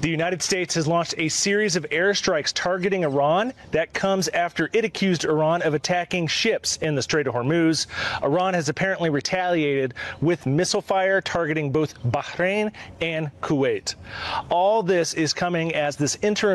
The United States has launched a series of airstrikes targeting Iran. That comes after it accused Iran of attacking ships in the Strait of Hormuz. Iran has apparently retaliated with missile fire targeting both Bahrain and Kuwait. All this is coming as this interim